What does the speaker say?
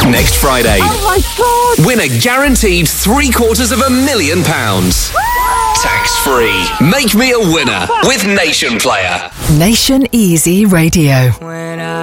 Next Friday. Oh my God! Win a guaranteed £750,000. Tax-free. Make me a winner with Nation Player. Nation Easy Radio.